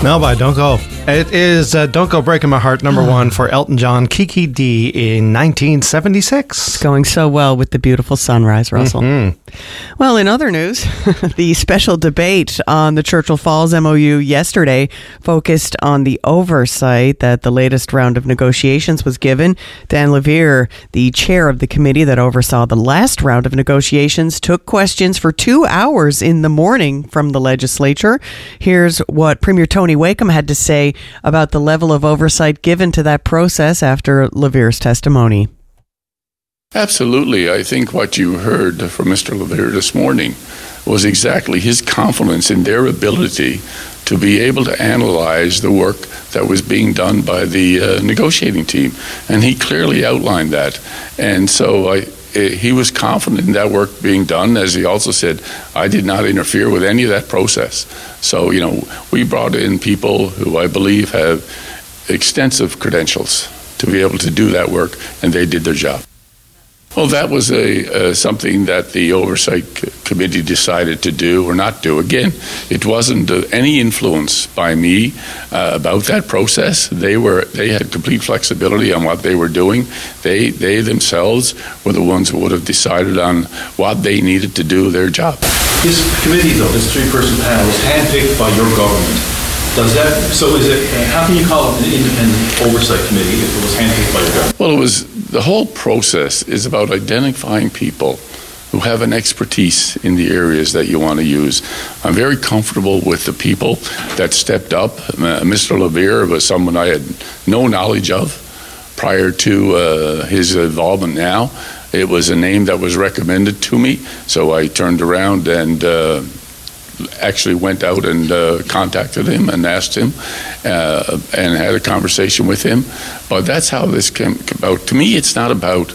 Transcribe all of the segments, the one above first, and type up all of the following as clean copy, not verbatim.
Melba, Don't Go. It is Don't Go Breaking My Heart, number one for Elton John, Kiki D in 1976. It's going so well with the beautiful sunrise, Russell. Mm-hmm. Well, in other news, the special debate on the Churchill Falls MOU yesterday focused on the oversight that the latest round of negotiations was given. Dan Levere, the chair of the committee that oversaw the last round of negotiations, took questions for 2 hours in the morning from the legislature. Here's what Premier Tony Wakeham had to say about the level of oversight given to that process after Levere's testimony. Absolutely. I think what you heard from Mr. Levere this morning was exactly his confidence in their ability to be able to analyze the work that was being done by the negotiating team. And he clearly outlined that. And so he was confident in that work being done. As he also said, I did not interfere with any of that process. So, we brought in people who I believe have extensive credentials to be able to do that work, and they did their job. Well, that was something that the Oversight Committee decided to do or not do. Again, it wasn't any influence by me about that process. They had complete flexibility on what they were doing. They themselves were the ones who would have decided on what they needed to do their job. This committee, though, this three-person panel, was handpicked by your government. How can you call it an independent oversight committee if it was handpicked by your government? Well, the whole process is about identifying people who have an expertise in the areas that you want to use. I'm very comfortable with the people that stepped up. Mr. Levere was someone I had no knowledge of prior to his involvement now. It was a name that was recommended to me, so I turned around and actually went out and contacted him and asked him and had a conversation with him. But that's how this came about. To me, it's about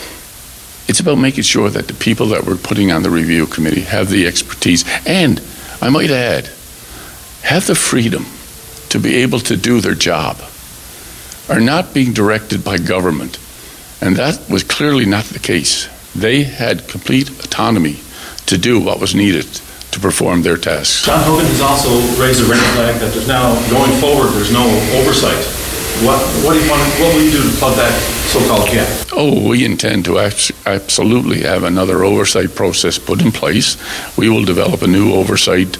making sure that the people that we're putting on the review committee have the expertise and, I might add, have the freedom to be able to do their job, are not being directed by government. And that was clearly not the case. They had complete autonomy to do what was needed to perform their tasks. John Hogan has also raised a red flag that there's now, going forward, there's no oversight. What will you do to plug that so-called gap? Oh, we intend to absolutely have another oversight process put in place. We will develop a new oversight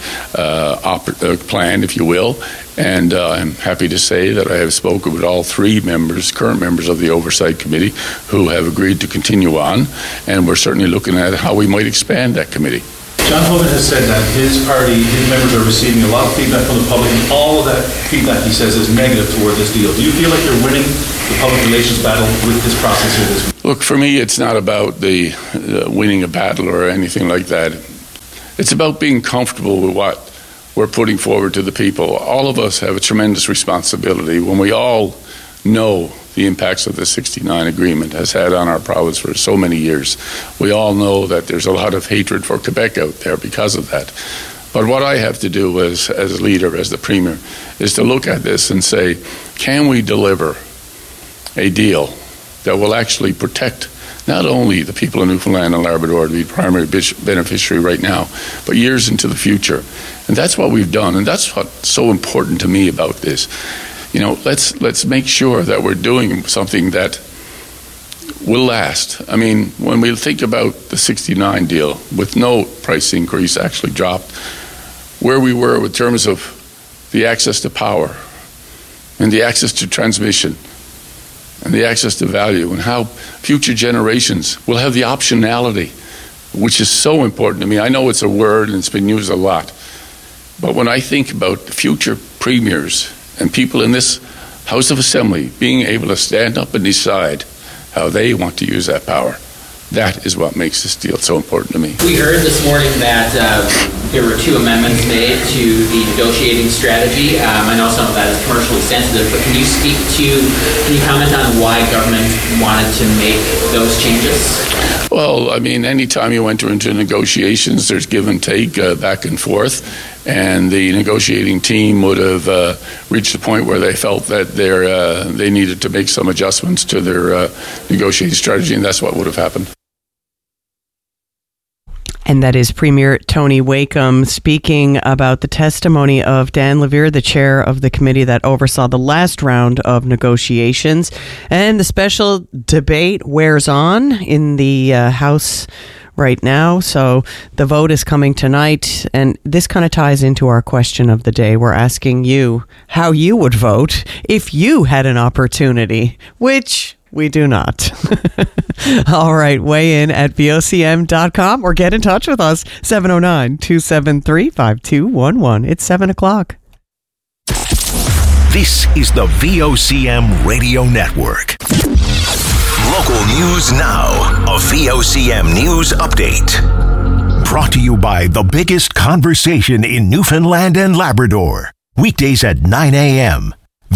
plan, if you will, and I'm happy to say that I have spoken with all three current members of the Oversight Committee, who have agreed to continue on, and we're certainly looking at how we might expand that committee. John Hogan has said that his party, his members are receiving a lot of feedback from the public, and all of that feedback, he says, is negative toward this deal. Do you feel like you're winning the public relations battle with this process here this week? Look, for me, it's not about the winning a battle or anything like that. It's about being comfortable with what we're putting forward to the people. All of us have a tremendous responsibility when we all know the impacts of the 69 agreement has had on our province for so many years. We all know that there's a lot of hatred for Quebec out there because of that. But what I have to do as a leader, as the Premier, is to look at this and say, can we deliver a deal that will actually protect not only the people of Newfoundland and Labrador, the primary beneficiary right now, but years into the future. And that's what we've done, and that's what's so important to me about this. Let's make sure that we're doing something that will last. I mean, when we think about the 69 deal, with no price increase, actually dropped where we were in terms of the access to power and the access to transmission and the access to value, and how future generations will have the optionality, which is so important to me. I know it's a word and it's been used a lot, but when I think about the future premiers and people in this House of Assembly being able to stand up and decide how they want to use that power, that is what makes this deal so important to me. We heard this morning that there were 2 amendments made to the negotiating strategy. I know some of that is commercially sensitive, but can you comment on why government wanted to make those changes? Well, I mean, anytime you enter into negotiations, there's give and take back and forth. And the negotiating team would have reached a point where they felt that they needed to make some adjustments to their negotiating strategy, and that's what would have happened. And that is Premier Tony Wakeham speaking about the testimony of Dan Levere, the chair of the committee that oversaw the last round of negotiations. And the special debate wears on in the House right now. So the vote is coming tonight. And this kind of ties into our question of the day. We're asking you how you would vote if you had an opportunity, which we do not. All right, weigh in at VOCM.com or get in touch with us, 709-273-5211. It's 7 o'clock. This is the VOCM Radio Network. Local news now. A VOCM News Update. Brought to you by the biggest conversation in Newfoundland and Labrador. Weekdays at 9 a.m.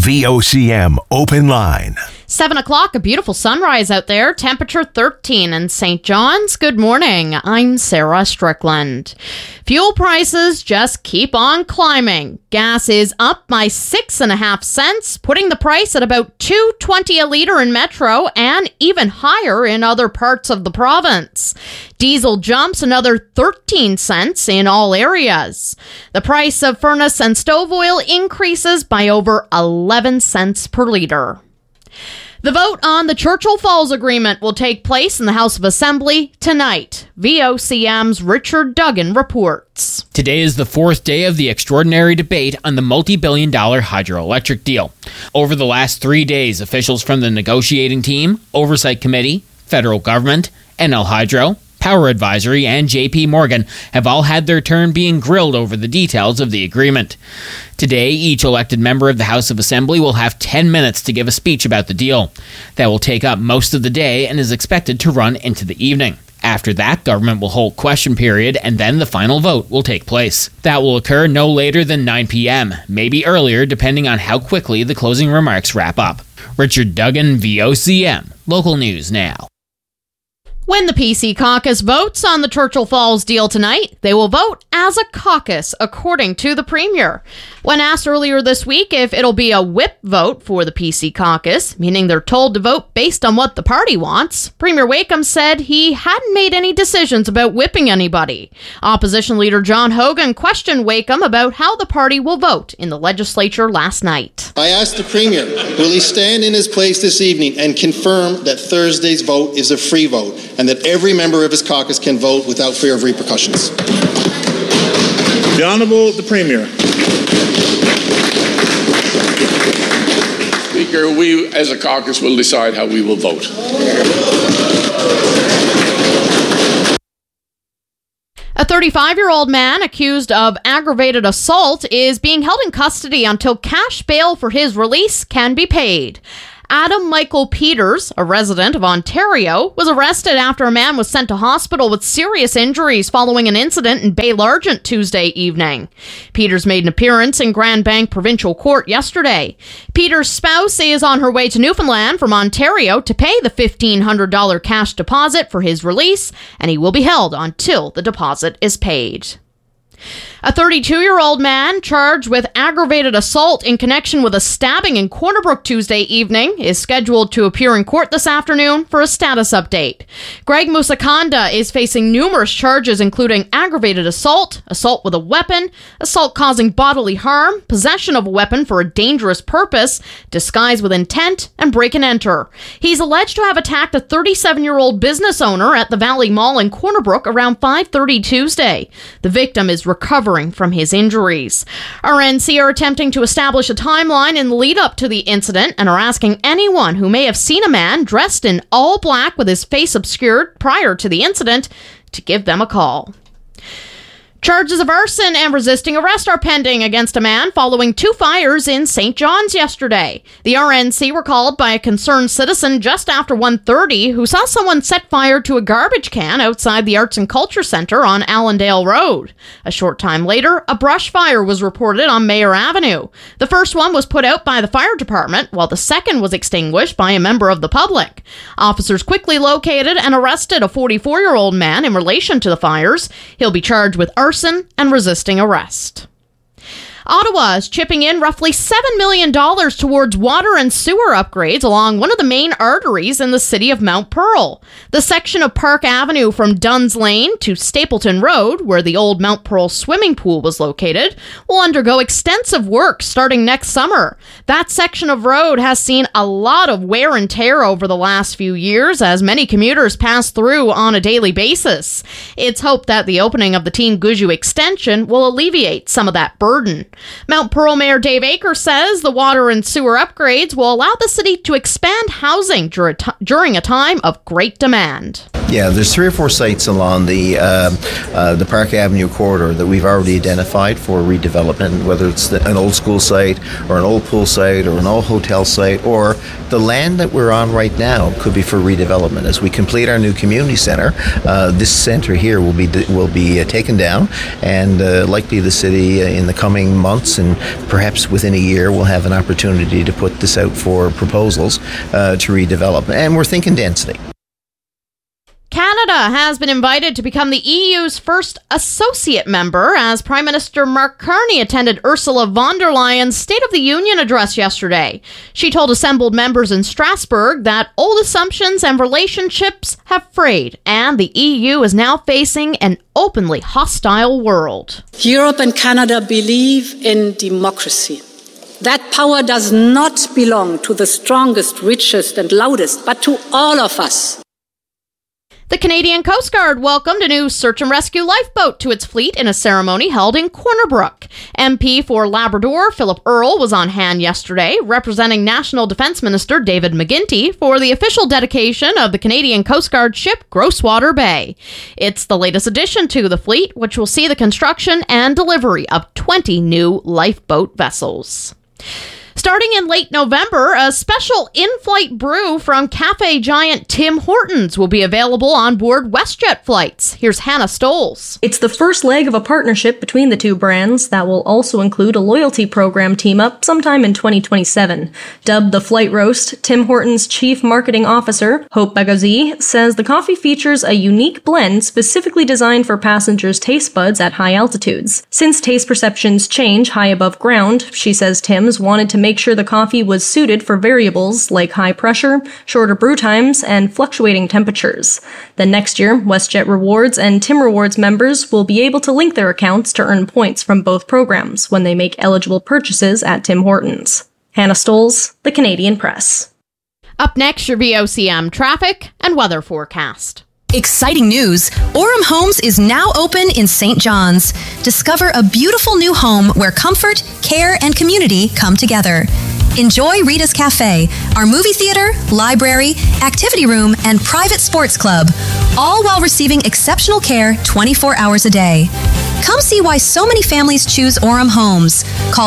VOCM Open Line. 7 o'clock, a beautiful sunrise out there. Temperature 13 in St. John's. Good morning. I'm Sarah Strickland. Fuel prices just keep on climbing. Gas is up by 6.5 cents, putting the price at about $2.20 a litre in Metro and even higher in other parts of the province. Diesel jumps another 13 cents in all areas. The price of furnace and stove oil increases by over 11 cents per litre. The vote on the Churchill Falls Agreement will take place in the House of Assembly tonight. VOCM's Richard Duggan reports. Today is the fourth day of the extraordinary debate on the multi-billion-dollar hydroelectric deal. Over the last 3 days, officials from the negotiating team, Oversight Committee, federal government, NL Hydro, Power Advisory, and JP Morgan have all had their turn being grilled over the details of the agreement. Today, each elected member of the House of Assembly will have 10 minutes to give a speech about the deal. That will take up most of the day and is expected to run into the evening. After that, government will hold question period, and then the final vote will take place. That will occur no later than 9 p.m., maybe earlier depending on how quickly the closing remarks wrap up. Richard Duggan, VOCM. Local news now. When the PC caucus votes on the Churchill Falls deal tonight, they will vote as a caucus, according to the Premier. When asked earlier this week if it'll be a whip vote for the PC caucus, meaning they're told to vote based on what the party wants, Premier Wakeham said he hadn't made any decisions about whipping anybody. Opposition Leader John Hogan questioned Wakeham about how the party will vote in the legislature last night. I asked the Premier, will he stand in his place this evening and confirm that Thursday's vote is a free vote and that every member of his caucus can vote without fear of repercussions? The Honourable the Premier. Speaker, we as a caucus will decide how we will vote. A 35-year-old man accused of aggravated assault is being held in custody until cash bail for his release can be paid. Adam Michael Peters, a resident of Ontario, was arrested after a man was sent to hospital with serious injuries following an incident in Bay Largent Tuesday evening. Peters made an appearance in Grand Bank Provincial Court yesterday. Peters' spouse is on her way to Newfoundland from Ontario to pay the $1,500 cash deposit for his release, and he will be held until the deposit is paid. A 32-year-old man charged with aggravated assault in connection with a stabbing in Corner Brook Tuesday evening is scheduled to appear in court this afternoon for a status update. Greg Musakanda is facing numerous charges including aggravated assault, assault with a weapon, assault causing bodily harm, possession of a weapon for a dangerous purpose, disguise with intent, and break and enter. He's alleged to have attacked a 37-year-old business owner at the Valley Mall in Corner Brook around 5:30 Tuesday. The victim is recovering from his injuries. RNC are attempting to establish a timeline in the lead up to the incident and are asking anyone who may have seen a man dressed in all black with his face obscured prior to the incident to give them a call. Charges of arson and resisting arrest are pending against a man following 2 fires in St. John's yesterday. The RNC were called by a concerned citizen just after 1:30 who saw someone set fire to a garbage can outside the Arts and Culture Centre on Allendale Road. A short time later, a brush fire was reported on Mayor Avenue. The first one was put out by the fire department, while the second was extinguished by a member of the public. Officers quickly located and arrested a 44-year-old man in relation to the fires. He'll be charged with arson and resisting arrest. Ottawa is chipping in roughly $7 million towards water and sewer upgrades along one of the main arteries in the city of Mount Pearl. The section of Park Avenue from Duns Lane to Stapleton Road, where the old Mount Pearl swimming pool was located, will undergo extensive work starting next summer. That section of road has seen a lot of wear and tear over the last few years as many commuters pass through on a daily basis. It's hoped that the opening of the Team Guju extension will alleviate some of that burden. Mount Pearl Mayor Dave Aker says the water and sewer upgrades will allow the city to expand housing during a time of great demand. Yeah, there's 3 or 4 sites along the Park Avenue corridor that we've already identified for redevelopment, whether it's an old school site or an old pool site or an old hotel site, or the land that we're on right now could be for redevelopment. As we complete our new community center, this center here will be taken down, and likely the city in the coming months and perhaps within a year will have an opportunity to put this out for proposals to redevelop. And we're thinking density. Canada has been invited to become the EU's first associate member as Prime Minister Mark Carney attended Ursula von der Leyen's State of the Union address yesterday. She told assembled members in Strasbourg that old assumptions and relationships have frayed, and the EU is now facing an openly hostile world. Europe and Canada believe in democracy. That power does not belong to the strongest, richest, and loudest, but to all of us. The Canadian Coast Guard welcomed a new search and rescue lifeboat to its fleet in a ceremony held in Corner Brook. MP for Labrador Philip Earle was on hand yesterday, representing National Defence Minister David McGuinty for the official dedication of the Canadian Coast Guard ship Groswater Bay. It's the latest addition to the fleet, which will see the construction and delivery of 20 new lifeboat vessels. Starting in late November, a special in-flight brew from cafe giant Tim Hortons will be available on board WestJet flights. Here's Hannah Stoles. It's the first leg of a partnership between the two brands that will also include a loyalty program team-up sometime in 2027. Dubbed the Flight Roast, Tim Hortons' Chief Marketing Officer, Hope Baghazi, says the coffee features a unique blend specifically designed for passengers' taste buds at high altitudes. Since taste perceptions change high above ground, she says Tim's wanted to make sure the coffee was suited for variables like high pressure, shorter brew times, and fluctuating temperatures. Then next year, WestJet Rewards and Tim Rewards members will be able to link their accounts to earn points from both programs when they make eligible purchases at Tim Hortons. Hannah Stoles, The Canadian Press. Up next, your VOCM traffic and weather forecast. Exciting news! Orem Homes is now open in St. John's. Discover a beautiful new home where comfort, care, and community come together. Enjoy Rita's Cafe, our movie theater, library, activity room, and private sports club, all while receiving exceptional care 24 hours a day. Come see why so many families choose Orem Homes. Call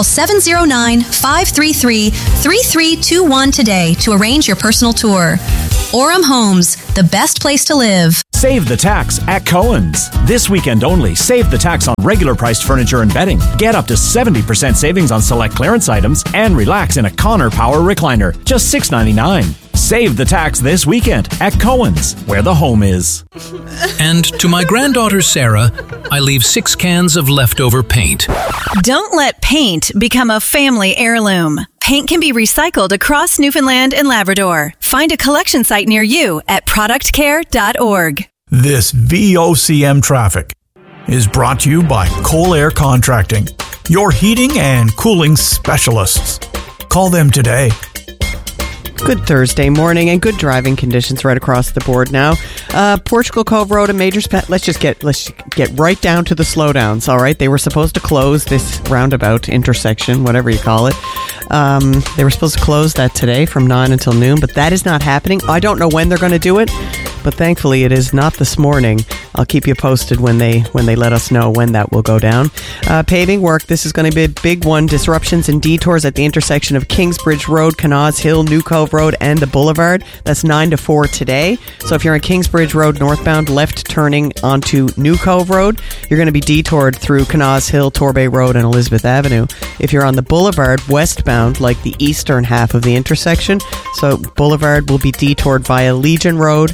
709-533-3321 today to arrange your personal tour. Orem Homes, the best place to live. Save the tax at Cohen's. This weekend only, save the tax on regular priced furniture and bedding. Get up to 70% savings on select clearance items and relax in a Connor Power recliner. Just $6.99. Save the tax this weekend at Cohen's, where the home is. And to my granddaughter Sarah, I leave 6 cans of leftover paint. Don't let paint become a family heirloom. Paint can be recycled across Newfoundland and Labrador. Find a collection site near you at productcare.org. This VOCM traffic is brought to you by Coal Air Contracting, your heating and cooling specialists. Call them today. Good Thursday morning and good driving conditions right across the board now. Portugal Cove Road and Major let's get right down to the slowdowns. All right, they were supposed to close this roundabout intersection, whatever you call it. They were supposed to close that today from 9 until noon, but that is not happening. I don't know when they're going to do it, but thankfully it is not this morning. I'll keep you posted when they let us know when that will go down. Paving work, this is going to be a big one. Disruptions and detours at the intersection of Kingsbridge Road, Canals Hill, New Cove Road, and the Boulevard. That's 9 to 4 today. So if you're on Kingsbridge Road northbound, left turning onto New Cove Road, you're going to be detoured through Canals Hill, Torbay Road, and Elizabeth Avenue. If you're on the Boulevard westbound, like the eastern half of the intersection, so Boulevard will be detoured via Legion Road,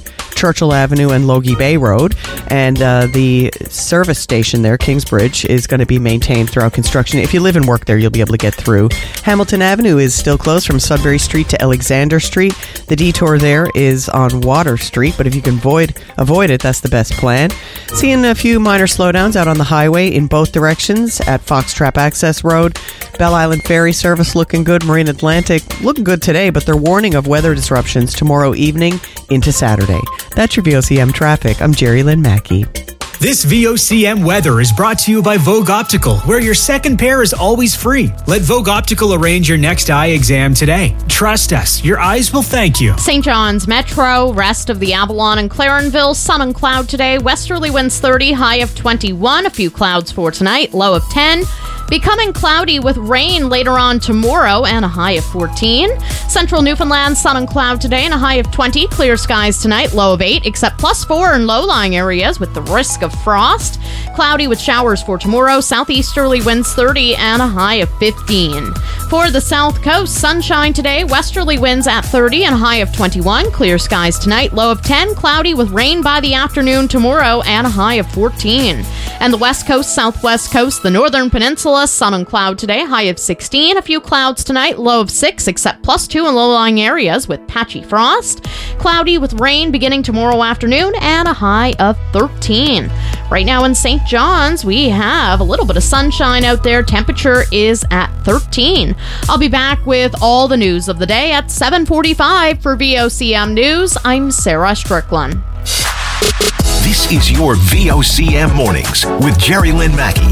Churchill Avenue and Logie Bay Road. And the service station there, Kingsbridge, is going to be maintained throughout construction. If you live and work there, you'll be able to get through. Hamilton Avenue is still closed from Sudbury Street to Alexander Street. The detour there is on Water Street, but if you can avoid it, that's the best plan. Seeing a few minor slowdowns out on the highway in both directions at Fox Trap Access Road. Belle Island Ferry service looking good. Marine Atlantic looking good today, but they're warning of weather disruptions tomorrow evening into Saturday. That's your VOCM traffic. I'm Jerry Lynn Mackey. This VOCM weather is brought to you by Vogue Optical, where your second pair is always free. Let Vogue Optical arrange your next eye exam today. Trust us, your eyes will thank you. St. John's Metro, rest of the Avalon and Clarenville, sun and cloud today. Westerly winds 30, high of 21. A few clouds for tonight, low of 10. Becoming cloudy with rain later on tomorrow and a high of 14. Central Newfoundland, sun and cloud today and a high of 20. Clear skies tonight, low of 8, except +4 in low-lying areas with the risk of frost. Cloudy with showers for tomorrow. Southeasterly winds 30 and a high of 15. For the South Coast, sunshine today. Westerly winds at 30 and a high of 21. Clear skies tonight, low of 10. Cloudy with rain by the afternoon tomorrow and a high of 14. And the West Coast, Southwest Coast, the Northern Peninsula, sun and cloud today, high of 16. A few clouds tonight, low of 6, except +2 in low-lying areas with patchy frost. Cloudy with rain beginning tomorrow afternoon and a high of 13. Right now in St. John's, we have a little bit of sunshine out there. Temperature is at 13. I'll be back with all the news of the day at 7:45 for VOCM News. I'm Sarah Strickland. This is your VOCM Mornings with Jerry Lynn Mackey.